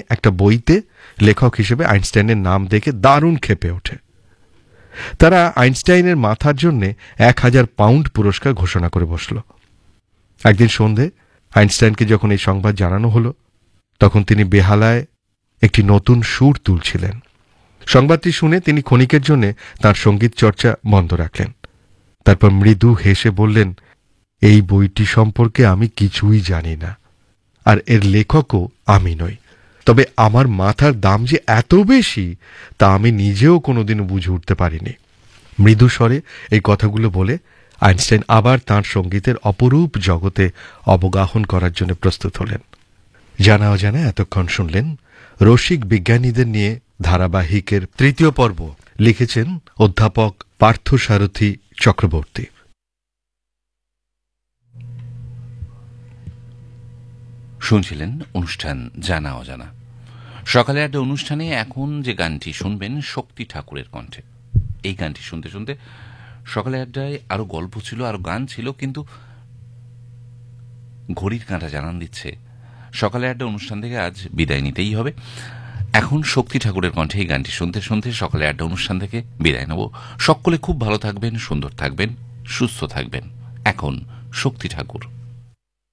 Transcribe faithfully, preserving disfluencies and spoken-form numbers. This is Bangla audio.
একটা বইতে লেখক হিসেবে আইনস্টাইনের নাম দেখে দারুণ ক্ষেপে ওঠে। তারা আইনস্টাইনের মাথার জন্যে এক হাজার পাউন্ড পুরস্কার ঘোষণা করে বসল। একদিন সন্ধে আইনস্টাইনকে যখন এই সংবাদ জানানো হলো, তখন তিনি বেহালায় একটি নতুন সুর তুলছিলেন। সংবাদটি শুনে তিনি ক্ষণিকের জন্যে তাঁর সঙ্গীত চর্চা বন্ধ রাখলেন। তারপর মৃদু হেসে বললেন, এই বইটি সম্পর্কে আমি কিছুই জানি না, আর এর লেখকও আমি নই। তবে আমার মাথার দাম যে এত বেশি তা আমি নিজেও কোনোদিন বুঝে উঠতে পারিনি। মৃদু স্বরে এই কথাগুলো বলে আইনস্টাইন আবার তাঁর সঙ্গীতের অপরূপ জগতে অবগাহন করার জন্য প্রস্তুত হলেন। জানা অজানা এতক্ষণ শুনলেন রসিক বিজ্ঞানীদের নিয়ে ধারাবাহিকের তৃতীয় পর্ব। লিখেছেন অধ্যাপক পার্থসারথী চক্রবর্তী। শুনছিলেন অনুষ্ঠান জানা অজানা। সকালে একটা অনুষ্ঠানে এখন যে গানটি শুনবেন শক্তি ঠাকুরের কণ্ঠে। এই গানটি শুনতে শুনতে সকালে আড্ডায় আরো গল্প ছিল, আরো গান ছিল, কিন্তু ঘড়ির কাঁটা জানান দিচ্ছে সকালে আড্ডা অনুষ্ঠান থেকে আজ বিদায় নিতেই হবে। এখন শক্তি ঠাকুরের কণ্ঠে এই গানটি শুনতে শুনতে সকালে আড্ডা অনুষ্ঠান থেকে বিদায় নেব। সকলে খুব ভালো থাকবেন, সুন্দর থাকবেন, সুস্থ থাকবেন। এখন শক্তি ঠাকুর।